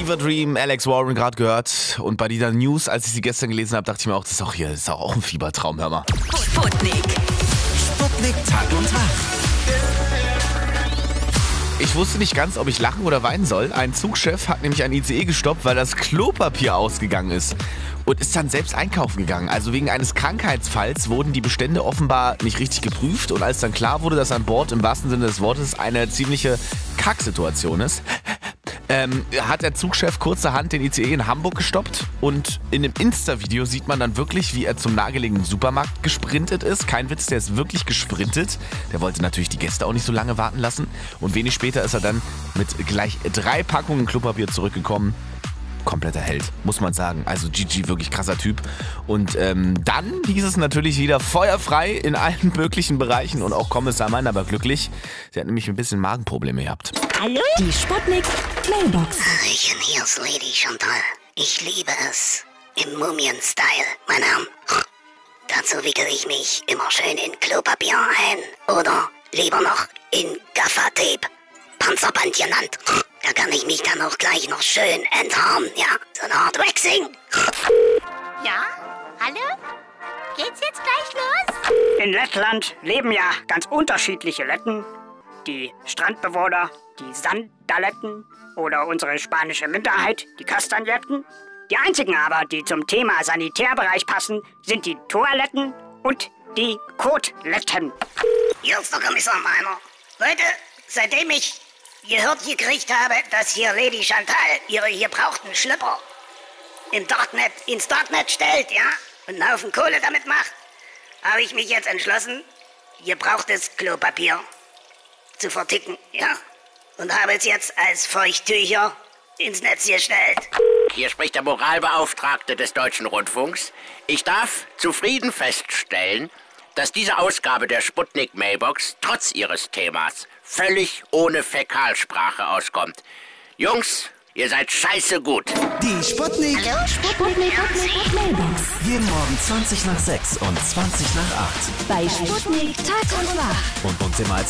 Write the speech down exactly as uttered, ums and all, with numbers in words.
Fever Dream, Alex Warren gerade gehört. Und bei dieser News, als ich sie gestern gelesen habe, dachte ich mir auch, das ist auch hier, das ist auch ein Fiebertraum, hör mal. Sputnik. Sputnik Tag und Tag. Ich wusste nicht ganz, ob ich lachen oder weinen soll. Ein Zugchef hat nämlich ein I C E gestoppt, weil das Klopapier ausgegangen ist. Und ist dann selbst einkaufen gegangen. Also wegen eines Krankheitsfalls wurden die Bestände offenbar nicht richtig geprüft. Und als dann klar wurde, dass an Bord im wahrsten Sinne des Wortes eine ziemliche Kacksituation ist, ähm, hat der Zugchef kurzerhand den I C E in Hamburg gestoppt. Und in dem Insta-Video sieht man dann wirklich, wie er zum nahegelegenen Supermarkt gesprintet ist. Kein Witz, der ist wirklich gesprintet. Der wollte natürlich die Gäste auch nicht so lange warten lassen. Und wenig später ist er dann mit gleich drei Packungen Klopapier zurückgekommen. Kompletter Held, muss man sagen. Also Gigi, wirklich krasser Typ. Und ähm, dann hieß es natürlich wieder feuerfrei in allen möglichen Bereichen und auch Kommissar Mann, aber glücklich. Sie hat nämlich ein bisschen Magenprobleme gehabt. Hallo? Die Sputnik Mailbox. Hallöchen, hier ist Lady Chantal. Ich liebe es. Im Mumien-Style, meine Herren. Dazu wickel ich mich immer schön in Klopapier ein. Oder lieber noch in Gaffertape. Panzerband genannt. Da kann ich mich dann auch gleich noch schön enthaaren, ja? So eine Art Waxing. Ja? Hallo? Geht's jetzt gleich los? In Lettland leben ja ganz unterschiedliche Letten. Die Strandbewohner, die Sandaletten oder unsere spanische Minderheit, die Kastagnetten. Die einzigen aber, die zum Thema Sanitärbereich passen, sind die Toiletten und die Koteletten. Hier ist der Kommissar Meiner. Leute, seitdem ich gehört gekriegt habe, dass hier Lady Chantal ihre gebrauchten Schlüpper im Darknet, ins Darknet stellt, ja, und einen Haufen Kohle damit macht, habe ich mich jetzt entschlossen, gebrauchtes Klopapier zu verticken, ja, und habe es jetzt als Feuchttücher ins Netz gestellt. Hier spricht der Moralbeauftragte des Deutschen Rundfunks. Ich darf zufrieden feststellen, dass diese Ausgabe der Sputnik Mailbox trotz ihres Themas völlig ohne Fäkalsprache auskommt. Jungs, ihr seid scheiße gut. Die Sputnik. Hallo? Sputnik Mailbox. Jeden Morgen zwanzig nach sechs und zwanzig nach acht. Bei Sputnik Tag und Nacht. Und uns immer als